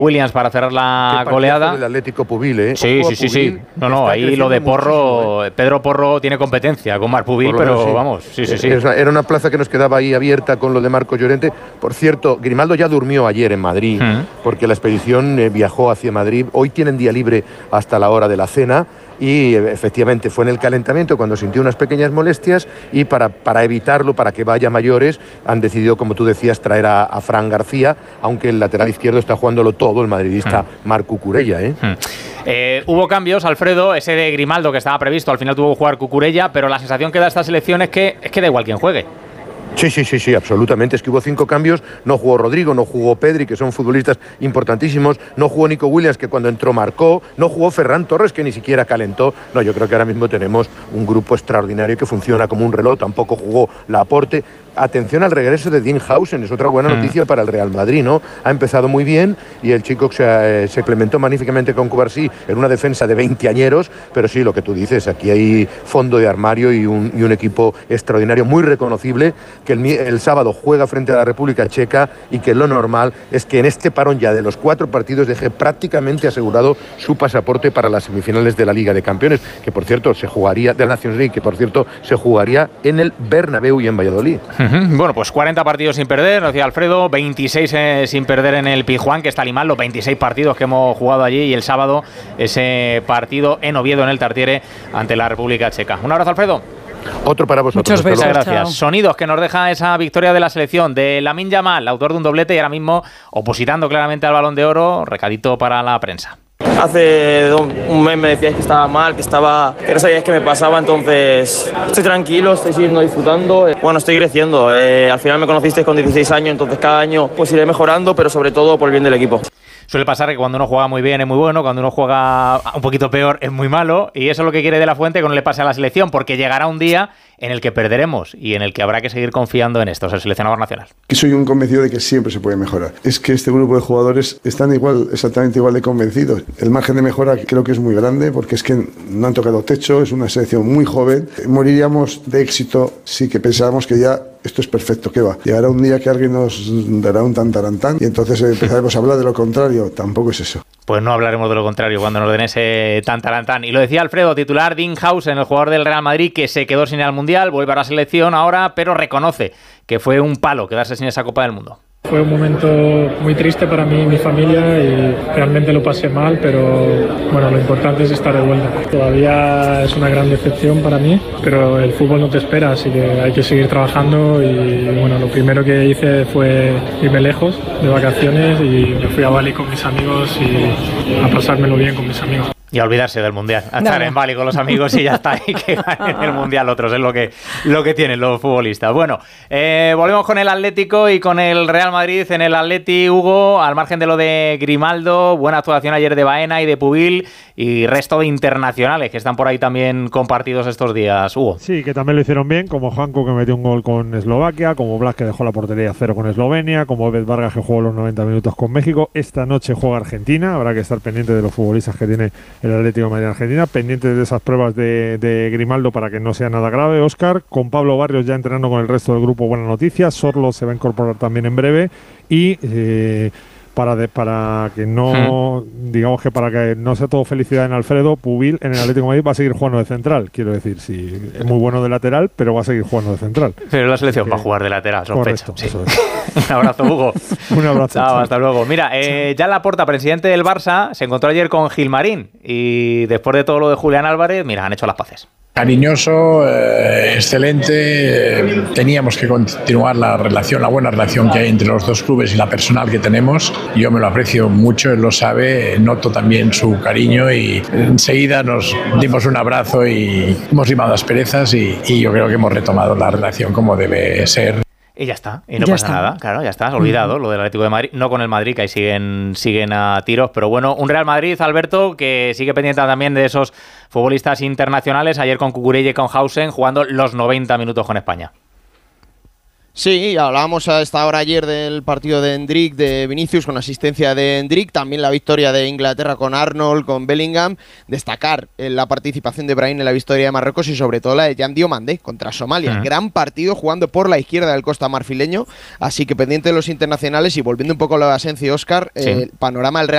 Williams para cerrar la goleada. El Atlético Pubil, Sí. No, ahí lo de Porro, Pedro Porro tiene competencia con Marc Pubil, pero vamos, sí. Era una plaza que nos quedaba ahí abierta con lo de Marco Llorente. Por cierto, Grimaldo ya durmió ayer en Madrid, porque la expedición viajó hacia Madrid. Hoy tienen día libre hasta la hora de la cena. Y efectivamente fue en el calentamiento cuando sintió unas pequeñas molestias y para evitarlo, para que vaya mayores, han decidido, como tú decías, traer a Fran García, aunque el lateral izquierdo está jugándolo todo el madridista Marc Cucurella. Hubo cambios, Alfredo, ese de Grimaldo que estaba previsto, al final tuvo que jugar Cucurella, pero la sensación que da esta selección es que da igual quién juegue. Sí, absolutamente. Es que hubo 5 cambios. No jugó Rodrigo, no jugó Pedri, que son futbolistas importantísimos. No jugó Nico Williams, que cuando entró marcó. No jugó Ferran Torres, que ni siquiera calentó. No, yo creo que ahora mismo tenemos un grupo extraordinario que funciona como un reloj. Tampoco jugó Laporte. Atención al regreso de Dean Howson, es otra buena noticia para el Real Madrid, ¿no? Ha empezado muy bien y el chico se complementó magníficamente con Cubarsí en una defensa de 20 añeros, pero sí, lo que tú dices, aquí hay fondo de armario y un equipo extraordinario, muy reconocible, que el sábado juega frente a la República Checa y que lo normal es que en este parón ya de los 4 partidos deje prácticamente asegurado su pasaporte para las semifinales de la Liga de Campeones, que por cierto se jugaría, de la Nations League, que por cierto se jugaría en el Bernabéu y en Valladolid. Bueno, pues 40 partidos sin perder, nos decía Alfredo, 26 sin perder en el Pizjuán, que está Limán, los 26 partidos que hemos jugado allí, y el sábado ese partido en Oviedo, en el Tartiere, ante la República Checa. Un abrazo, Alfredo. Otro para vosotros. Muchas besos, gracias. Chao. Sonidos que nos deja esa victoria de la selección de Lamine Yamal, autor de un doblete y ahora mismo opositando claramente al Balón de Oro, recadito para la prensa. Hace un mes me decíais que estaba mal, que no sabíais qué me pasaba, entonces estoy tranquilo, estoy siguiendo disfrutando. Bueno, estoy creciendo. Al final me conocisteis con 16 años, entonces cada año pues iré mejorando, pero sobre todo por el bien del equipo. Suele pasar que cuando uno juega muy bien es muy bueno, cuando uno juega un poquito peor es muy malo, y eso es lo que quiere De La Fuente que no le pase a la selección, porque llegará un día en el que perderemos y en el que habrá que seguir confiando en estos, el seleccionador nacional. Que soy un convencido de que siempre se puede mejorar. Es que este grupo de jugadores están exactamente igual de convencidos. El margen de mejora creo que es muy grande, porque es que no han tocado techo, es una selección muy joven. Moriríamos de éxito si que pensáramos que ya esto es perfecto, ¿qué va? Llegará un día que alguien nos dará un tantarantán y entonces empezaremos a hablar de lo contrario. Tampoco es eso. Pues no hablaremos de lo contrario cuando nos den ese tantarantán. Y lo decía Alfredo, titular Dean Howson, el jugador del Real Madrid, que se quedó sin ir al Mundial, vuelve a la selección ahora, pero reconoce que fue un palo quedarse sin esa Copa del Mundo. Fue un momento muy triste para mí y mi familia, y realmente lo pasé mal, pero bueno, lo importante es estar de vuelta. Todavía es una gran decepción para mí, pero el fútbol no te espera, así que hay que seguir trabajando. Y bueno, lo primero que hice fue irme lejos de vacaciones y me fui a Bali con mis amigos y a pasármelo bien con mis amigos. Y a olvidarse del Mundial, a estar en Bali con los amigos y ya está, y que ganen el Mundial otros, es lo que tienen los futbolistas. Bueno, volvemos con el Atlético y con el Real Madrid. En el Atleti, Hugo, al margen de lo de Grimaldo, buena actuación ayer de Baena y de Pubil y resto de internacionales que están por ahí también compartidos estos días, Hugo. Sí, que también lo hicieron bien, como Janko, que metió un gol con Eslovaquia, como Blas, que dejó la portería 0 con Eslovenia, como Obed Vargas, que jugó los 90 minutos con México. Esta noche juega Argentina, habrá que estar pendiente de los futbolistas que tiene el Atlético de Madrid Argentina, pendientes de esas pruebas de Grimaldo para que no sea nada grave. Óscar, con Pablo Barrios ya entrenando con el resto del grupo, buena noticia. Sorlo se va a incorporar también en breve y para que no digamos que para que no sea todo felicidad en Alfredo, Pubil en el Atlético de Madrid va a seguir jugando de central, quiero decir, sí, es muy bueno de lateral, pero va a seguir jugando de central. Pero la selección va a jugar de lateral, sospecho. Correcto, sí. Un abrazo, Hugo. Un abrazo. Chao, hasta luego. Mira, ya Laporta, presidente del Barça, se encontró ayer con Gilmarín y después de todo lo de Julián Álvarez, mira, han hecho las paces. Cariñoso, excelente. Teníamos que continuar la buena relación que hay entre los dos clubes y la personal que tenemos. Yo me lo aprecio mucho, él lo sabe, noto también su cariño y enseguida nos dimos un abrazo y hemos limado asperezas y yo creo que hemos retomado la relación como debe ser. Y ya está, y no pasa nada, claro, ya está, olvidado lo del Atlético de Madrid, no con el Madrid, que ahí siguen a tiros, pero bueno, un Real Madrid, Alberto, que sigue pendiente también de esos futbolistas internacionales, ayer con Cucurella y con Howson, jugando los 90 minutos con España. Sí, hablábamos a esta hora ayer del partido de Endrick, de Vinicius, con asistencia de Endrick, también la victoria de Inglaterra con Arnold, con Bellingham, destacar la participación de Brahim en la victoria de Marruecos y sobre todo la de Jan Diomandé contra Somalia, gran partido jugando por la izquierda del costa marfileño, así que pendiente de los internacionales y volviendo un poco a lo de Asencio, Óscar, el panorama del Real